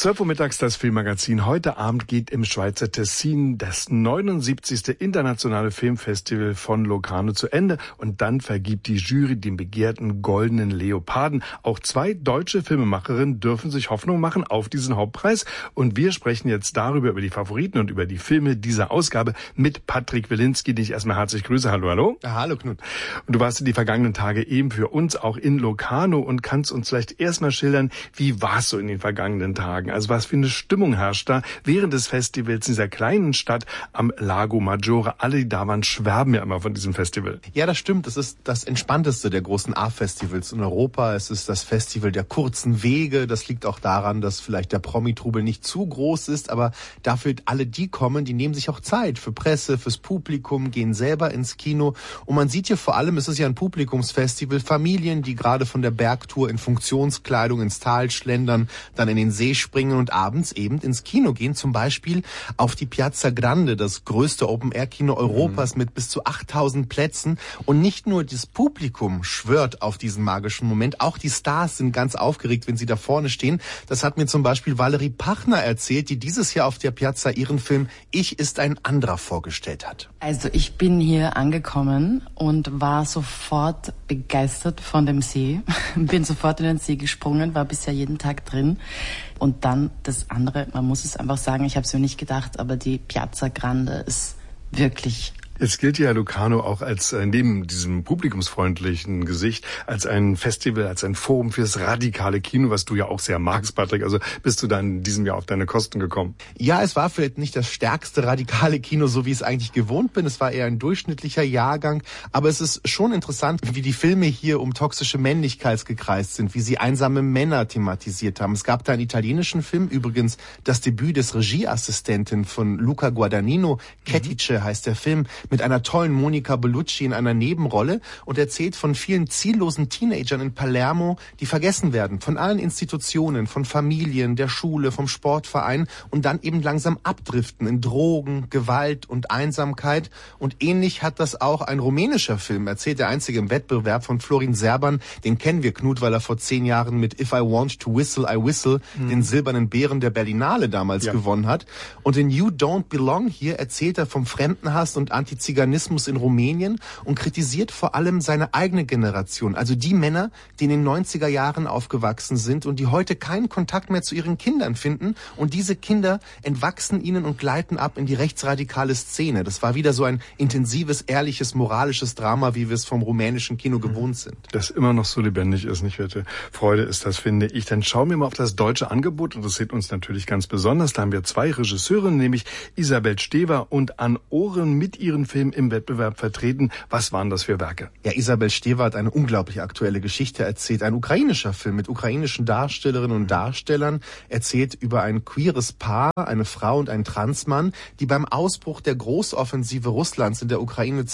12 Uhr mittags das Filmmagazin. Heute Abend geht im Schweizer Tessin das 79. Internationale Filmfestival von Locarno zu Ende. Und dann vergibt die Jury den begehrten Goldenen Leoparden. Auch 2 deutsche Filmemacherinnen dürfen sich Hoffnung machen auf diesen Hauptpreis. Und wir sprechen jetzt darüber, über die Favoriten und über die Filme dieser Ausgabe mit Patrick Wilinski, den ich erstmal herzlich grüße. Hallo, hallo. Ja, hallo, Knut. Und du warst die vergangenen Tage eben für uns auch in Locarno und kannst uns vielleicht erstmal schildern, wie war es so in den vergangenen Tagen? Also was für eine Stimmung herrscht da während des Festivals in dieser kleinen Stadt am Lago Maggiore. Alle, die da waren, schwärmen ja immer von diesem Festival. Ja, das stimmt. Es ist das entspannteste der großen A-Festivals in Europa. Es ist das Festival der kurzen Wege. Das liegt auch daran, dass vielleicht der Promi-Trubel nicht zu groß ist, aber dafür alle die kommen, die nehmen sich auch Zeit für Presse, fürs Publikum, gehen selber ins Kino. Und man sieht hier vor allem, es ist ja ein Publikumsfestival, Familien, die gerade von der Bergtour in Funktionskleidung ins Tal schlendern, dann in den See springen und abends eben ins Kino gehen, zum Beispiel auf die Piazza Grande, das größte Open-Air-Kino Europas mit bis zu 8000 Plätzen. Und nicht nur das Publikum schwört auf diesen magischen Moment, auch die Stars sind ganz aufgeregt, wenn sie da vorne stehen. Das hat mir zum Beispiel Valerie Pachner erzählt, die dieses Jahr auf der Piazza ihren Film Ich ist ein anderer vorgestellt hat. Also ich bin hier angekommen und war sofort begeistert von dem See. Bin sofort in den See gesprungen, war bisher jeden Tag drin. Und dann das andere, man muss es einfach sagen, ich habe es mir nicht gedacht, aber die Piazza Grande ist wirklich... Es gilt ja Locarno auch als, neben diesem publikumsfreundlichen Gesicht, als ein Festival, als ein Forum fürs radikale Kino, was du ja auch sehr magst, Patrick. Also bist du dann in diesem Jahr auf deine Kosten gekommen? Ja, es war vielleicht nicht das stärkste radikale Kino, so wie ich es eigentlich gewohnt bin. Es war eher ein durchschnittlicher Jahrgang. Aber es ist schon interessant, wie die Filme hier um toxische Männlichkeit gekreist sind, wie sie einsame Männer thematisiert haben. Es gab da einen italienischen Film, übrigens das Debüt des Regieassistenten von Luca Guadagnino, Kettice heißt der Film, mit einer tollen Monica Bellucci in einer Nebenrolle und erzählt von vielen ziellosen Teenagern in Palermo, die vergessen werden von allen Institutionen, von Familien, der Schule, vom Sportverein und dann eben langsam abdriften in Drogen, Gewalt und Einsamkeit. Und ähnlich hat das auch ein rumänischer Film erzählt, der einzige im Wettbewerb von Florin Serban. Den kennen wir, Knut, weil er vor 10 Jahren mit If I Want to Whistle, I Whistle den silbernen Bären der Berlinale damals gewonnen hat. Und in You Don't Belong hier erzählt er vom Fremdenhass und Antiziganismus in Rumänien und kritisiert vor allem seine eigene Generation, also die Männer, die in den 90er Jahren aufgewachsen sind und die heute keinen Kontakt mehr zu ihren Kindern finden und diese Kinder entwachsen ihnen und gleiten ab in die rechtsradikale Szene. Das war wieder so ein intensives, ehrliches, moralisches Drama, wie wir es vom rumänischen Kino gewohnt sind. Das immer noch so lebendig ist, nicht Wette? Freude ist das, finde ich. Dann schauen wir mal auf das deutsche Angebot. Interessiert uns natürlich ganz besonders. Da haben wir 2 Regisseurinnen, nämlich Isabel Stever und Ann Ohren mit ihren Film im Wettbewerb vertreten. Was waren das für Werke? Ja, Isabel Stever hat eine unglaublich aktuelle Geschichte erzählt. Ein ukrainischer Film mit ukrainischen Darstellerinnen und Darstellern erzählt über ein queeres Paar, eine Frau und einen Transmann, die beim Ausbruch der Großoffensive Russlands in der Ukraine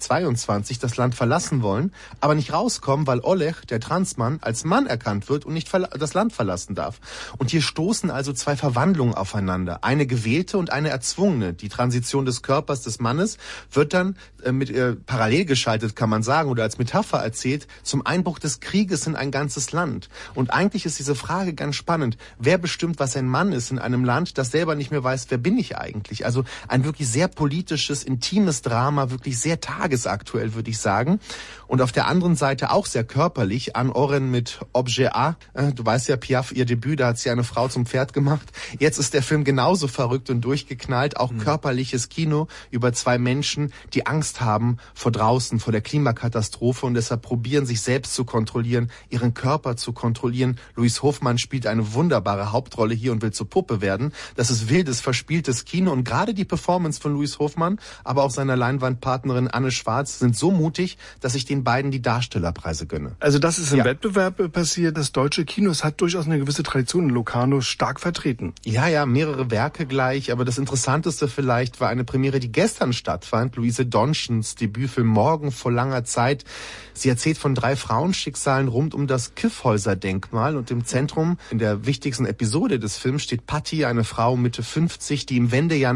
2022 das Land verlassen wollen, aber nicht rauskommen, weil Oleg, der Transmann, als Mann erkannt wird und nicht das Land verlassen darf. Und hier stoßen also 2 Verwandlungen aufeinander. Eine gewählte und eine erzwungene. Die Transition des Körpers des Mannes wird dann parallel geschaltet, kann man sagen, oder als Metapher erzählt, zum Einbruch des Krieges in ein ganzes Land. Und eigentlich ist diese Frage ganz spannend. Wer bestimmt, was ein Mann ist in einem Land, das selber nicht mehr weiß, wer bin ich eigentlich? Also ein wirklich sehr politisches, intimes Drama, wirklich sehr tagesaktuell, würde ich sagen. Und auf der anderen Seite auch sehr körperlich. Ann Ohren mit Objet A. Du weißt ja, Piaf, ihr Debüt, da hat sie eine Frau zum Pferd gemacht. Jetzt ist der Film genauso verrückt und durchgeknallt. Auch körperliches Kino über 2 Menschen, die Angst haben vor draußen, vor der Klimakatastrophe und deshalb probieren, sich selbst zu kontrollieren, ihren Körper zu kontrollieren. Louis Hofmann spielt eine wunderbare Hauptrolle hier und will zur Puppe werden. Das ist wildes, verspieltes Kino und gerade die Performance von Louis Hofmann, aber auch seiner Leinwandpartnerin Anne Schwarz sind so mutig, dass ich den beiden die Darstellerpreise gönne. Also das ist im Wettbewerb passiert. Das deutsche Kino hat durchaus eine gewisse Tradition in Locarno stark vertreten. Ja, mehrere Werke gleich, aber das Interessanteste vielleicht war eine Premiere, die gestern stattfand. erscheint Louise Donchens Debütfilm Morgen vor langer Zeit. Sie erzählt von 3 Frauenschicksalen rund um das Kyffhäuser-Denkmal und im Zentrum in der wichtigsten Episode des Films steht Patti, eine Frau Mitte 50, die im Wendejahr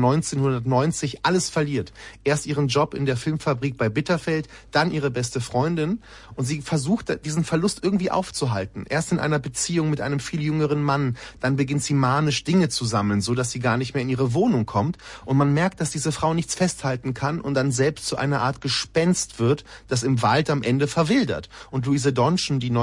1990 alles verliert. Erst ihren Job in der Filmfabrik bei Bitterfeld, dann ihre beste Freundin und sie versucht, diesen Verlust irgendwie aufzuhalten. Erst in einer Beziehung mit einem viel jüngeren Mann, dann beginnt sie manisch Dinge zu sammeln, so dass sie gar nicht mehr in ihre Wohnung kommt und man merkt, dass diese Frau nichts festhalten kann und dann selbst zu einer Art Gespenst wird, das im Wald am Ende verwildert. Und Louise Donchen, die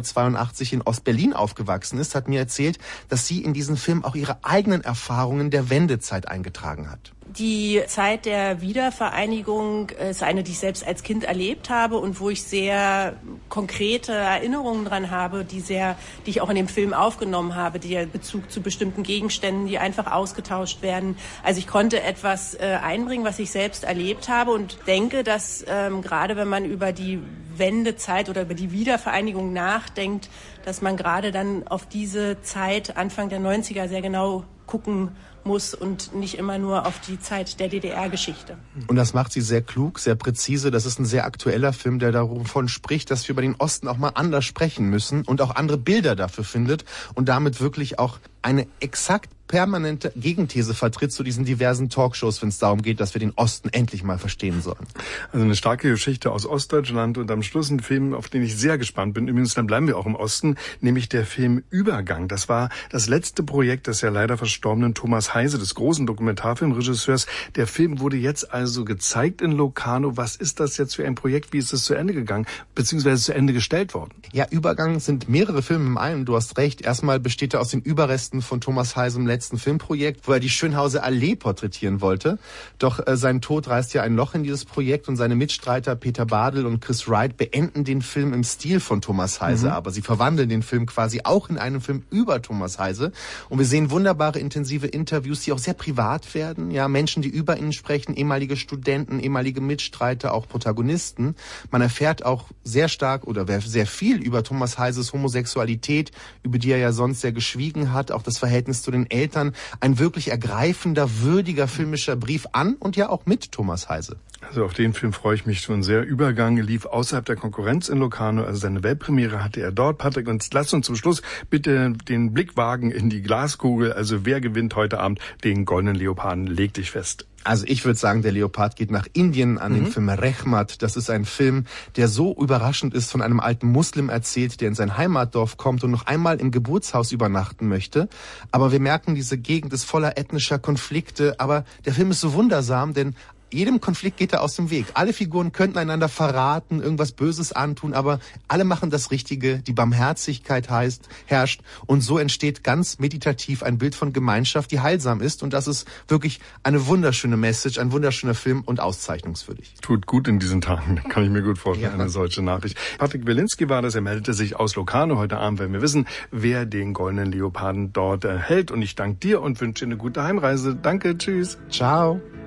1982 in Ostberlin aufgewachsen ist, hat mir erzählt, dass sie in diesem Film auch ihre eigenen Erfahrungen der Wendezeit eingetragen hat. Die Zeit der Wiedervereinigung ist eine, die ich selbst als Kind erlebt habe und wo ich sehr konkrete Erinnerungen dran habe, die ich auch in dem Film aufgenommen habe, die Bezug zu bestimmten Gegenständen, die einfach ausgetauscht werden. Also ich konnte etwas einbringen, was ich selbst erlebt habe und denke, dass gerade wenn man über die Wendezeit oder über die Wiedervereinigung nachdenkt, dass man gerade dann auf diese Zeit Anfang der 90er sehr genau gucken muss und nicht immer nur auf die Zeit der DDR-Geschichte. Und das macht sie sehr klug, sehr präzise. Das ist ein sehr aktueller Film, der davon spricht, dass wir über den Osten auch mal anders sprechen müssen und auch andere Bilder dafür findet und damit wirklich auch eine exakt permanente Gegenthese vertritt zu diesen diversen Talkshows, wenn es darum geht, dass wir den Osten endlich mal verstehen sollen. Also eine starke Geschichte aus Ostdeutschland und am Schluss ein Film, auf den ich sehr gespannt bin. Übrigens, dann bleiben wir auch im Osten, nämlich der Film Übergang. Das war das letzte Projekt des ja leider verstorbenen Thomas Heise, des großen Dokumentarfilmregisseurs. Der Film wurde jetzt also gezeigt in Locarno. Was ist das jetzt für ein Projekt? Wie ist es zu Ende gegangen, beziehungsweise zu Ende gestellt worden? Ja, Übergang sind mehrere Filme in einem. Du hast recht. Erstmal besteht er aus den Überresten von Thomas Heise im letzten Filmprojekt, wo er die Schönhauser Allee porträtieren wollte. Doch sein Tod reißt ja ein Loch in dieses Projekt und seine Mitstreiter Peter Badel und Chris Wright beenden den Film im Stil von Thomas Heise. Aber sie verwandeln den Film quasi auch in einen Film über Thomas Heise. Und wir sehen wunderbare, intensive Interviews, die auch sehr privat werden. Ja, Menschen, die über ihn sprechen, ehemalige Studenten, ehemalige Mitstreiter, auch Protagonisten. Man erfährt auch sehr stark oder sehr viel über Thomas Heises Homosexualität, über die er ja sonst sehr geschwiegen hat, auch das Verhältnis zu den Eltern. Ein wirklich ergreifender, würdiger filmischer Brief an und ja auch mit Thomas Heise. Also auf den Film freue ich mich schon sehr. Übergang lief außerhalb der Konkurrenz in Locarno, also seine Weltpremiere hatte er dort. Patrick, und lass uns zum Schluss bitte den Blick wagen in die Glaskugel. Also wer gewinnt heute Abend den Goldenen Leoparden? Leg dich fest. Also ich würde sagen, der Leopard geht nach Indien an den Film Rehmat. Das ist ein Film, der so überraschend ist, von einem alten Muslim erzählt, der in sein Heimatdorf kommt und noch einmal im Geburtshaus übernachten möchte. Aber wir merken, diese Gegend ist voller ethnischer Konflikte. Aber der Film ist so wundersam, denn jedem Konflikt geht er aus dem Weg. Alle Figuren könnten einander verraten, irgendwas Böses antun, aber alle machen das Richtige. Die Barmherzigkeit herrscht und so entsteht ganz meditativ ein Bild von Gemeinschaft, die heilsam ist. Und das ist wirklich eine wunderschöne Message, ein wunderschöner Film und auszeichnungswürdig. Tut gut in diesen Tagen, kann ich mir gut vorstellen, ja. Eine solche Nachricht. Patrick Wilinski war das, er meldete sich aus Locarno. Heute Abend werden wir wissen, wer den Goldenen Leoparden dort erhält. Und ich danke dir und wünsche dir eine gute Heimreise. Danke, tschüss. Ciao.